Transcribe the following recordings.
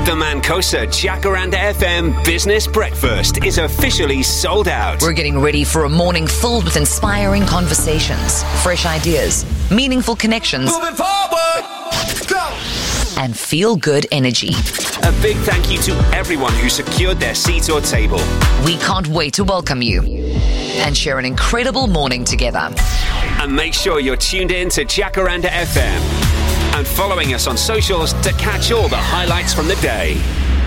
The Mancosa Jacaranda FM Business Breakfast is officially sold out. We're getting ready for a morning filled with inspiring conversations, fresh ideas, meaningful connections, Moving forward, go! and feel-good energy. A big thank you to everyone who secured their seat or table. We can't wait to welcome you and share an incredible morning together. And make sure you're tuned in to Jacaranda FM and following us on socials to catch all the highlights from the day.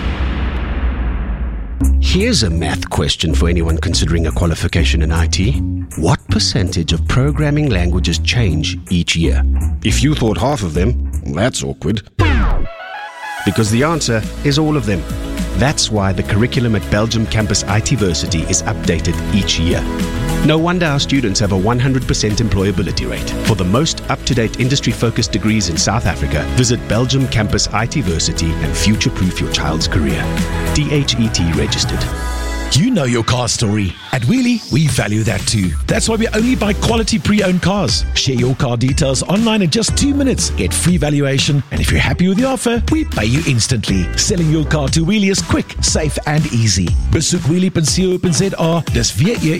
Here's a math question for anyone considering a qualification in IT. What percentage of programming languages change each year? If you thought half of them, that's awkward. Because the answer is all of them. That's why the curriculum at Belgium Campus ITversity is updated each year. No wonder our students have a 100% employability rate. For the most up-to-date industry-focused degrees in South Africa, visit Belgium Campus ITversity and future-proof your child's career. DHET registered. You know your car story. At Wheelie, we value that too. That's why we only buy quality pre-owned cars. Share your car details online in just 2 minutes. Get free valuation. And if you're happy with the offer, we pay you instantly. Selling your car to Wheelie is quick, safe and easy. Besoek wheelie.co.za. Dis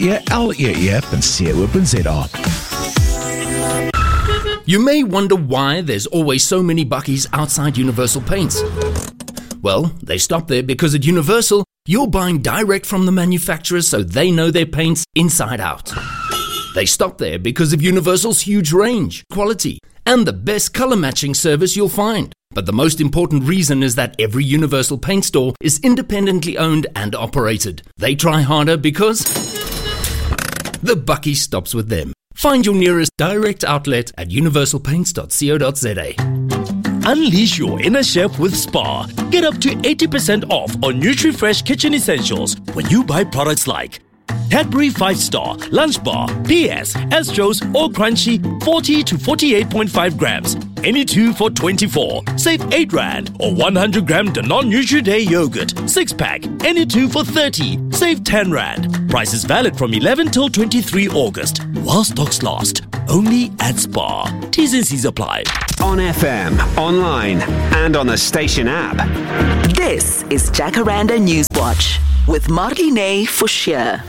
www.lelie.co.za. You may wonder why there's always so many bakkies outside Universal Paints. Well, they stop there because at Universal, you're buying direct from the manufacturers so they know their paints inside out. They stop there because of Universal's huge range, quality, and the best color matching service you'll find. But the most important reason is that every Universal Paint store is independently owned and operated. They try harder because the bakkie stops with them. Find your nearest direct outlet at universalpaints.co.za. Unleash your inner chef with Spar. Get up to 80% off on NutriFresh kitchen essentials when you buy products like Cadbury 5-Star, Lunch Bar, PS, Astros or Crunchy 40 to 48.5 grams. Any two for 24. Save 8 Rand. Or 100 gram Danone Nutri-Day yogurt 6-pack. Any two for 30. Save 10 Rand. Price is valid from 11 till 23 August. While stocks last. Only at Spar. T's and C's apply. On FM, online, and on the station app. This is Jacaranda News Watch with Marlene Forshire.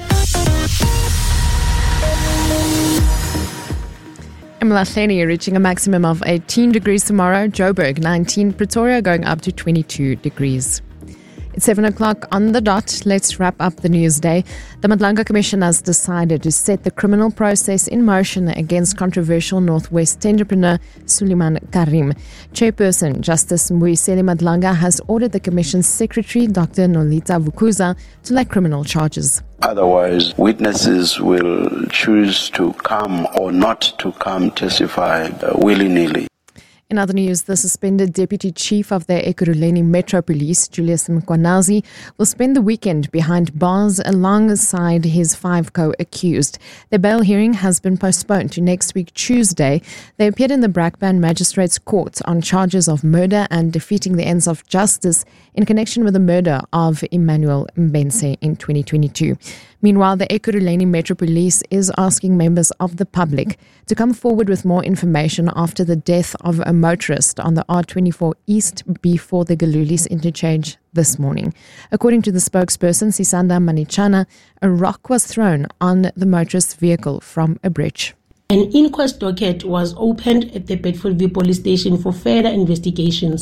eMalahleni reaching a maximum of 18 degrees tomorrow. Joburg 19, Pretoria going up to 22 degrees. It's 7 o'clock on the dot. Let's wrap up the news day. The Madlanga Commission has decided to set the criminal process in motion against controversial Northwest entrepreneur Suleiman Karim. Chairperson Justice Mbuyiseni Madlanga has ordered the Commission's Secretary, Dr. Nolita Vukuza, to lay criminal charges. Otherwise, witnesses will choose to come or not to come testify willy-nilly. In other news, the suspended Deputy Chief of the Ekurhuleni Metro Police, Julius Mkwanazi, will spend the weekend behind bars alongside his 5 co-accused. Their bail hearing has been postponed to next week, Tuesday. They appeared in the Brakpan Magistrates Court on charges of murder and defeating the ends of justice in connection with the murder of Emmanuel Mbense in 2022. Meanwhile, the Ekurhuleni Metro Police is asking members of the public to come forward with more information after the death of a motorist on the R24 East before the Galulis interchange this morning. According to the spokesperson, Sisanda Manichana, a rock was thrown on the motorist's vehicle from a bridge. An inquest docket was opened at the Bedfordville Police Station for further investigations.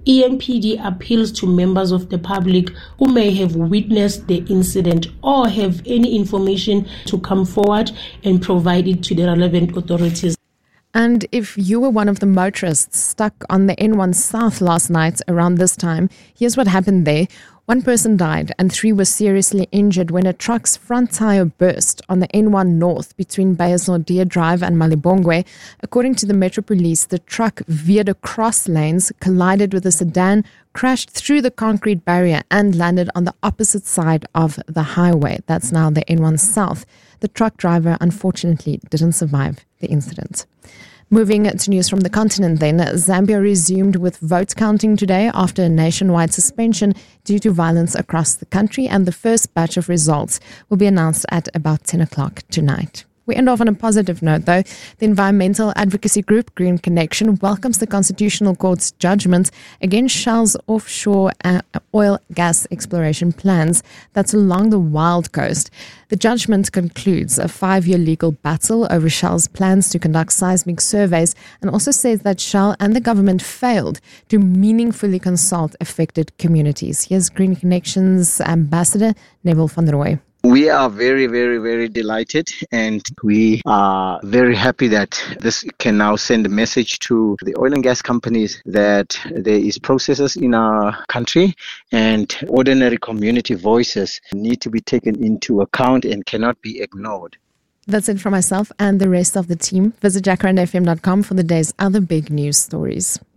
EMPD appeals to members of the public who may have witnessed the incident or have any information to come forward and provide it to the relevant authorities. And if you were one of the motorists stuck on the N1 South last night around this time, here's what happened there. 1 person died and 3 were seriously injured when a truck's front tire burst on the N1 North between Beyers-Naudé Drive and Malibongwe. According to the Metro Police, the truck veered across lanes, collided with a sedan, crashed through the concrete barrier and landed on the opposite side of the highway. That's now the N1 South. The truck driver unfortunately didn't survive the incident. Moving to news from the continent then, Zambia resumed with vote counting today after a nationwide suspension due to violence across the country, and the first batch of results will be announced at about 10 o'clock tonight. We end off on a positive note, though. The environmental advocacy group Green Connection welcomes the Constitutional Court's judgment against Shell's offshore oil gas exploration plans that's along the Wild Coast. The judgment concludes a 5-year legal battle over Shell's plans to conduct seismic surveys and also says that Shell and the government failed to meaningfully consult affected communities. Here's Green Connection's Ambassador, Neville van der Roy. We are very, very, very delighted, and we are very happy that this can now send a message to the oil and gas companies that there is processes in our country and ordinary community voices need to be taken into account and cannot be ignored. That's it from myself and the rest of the team. Visit jacarandafm.com for the day's other big news stories.